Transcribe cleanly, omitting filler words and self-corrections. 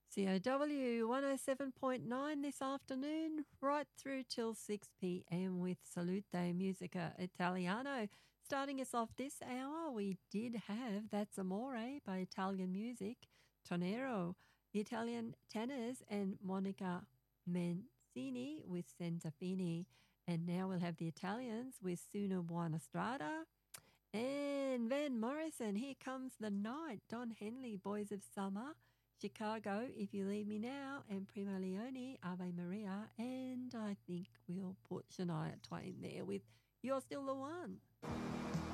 COW 107.9 this afternoon, right through till 6 p.m. with Salute Musica Italiano. Starting us off this hour, we did have That's Amore by Italian Music, Tonero, the Italian tenors, and Monica Mancini with Senza Fini. And now we'll have the Italians with Suna Buona Strada. And Van Morrison, Here Comes the Night, Don Henley, Boys of Summer, Chicago, If You Leave Me Now, and Prima Leone, Ave Maria, and I think we'll put Shania Twain there with You're Still the One.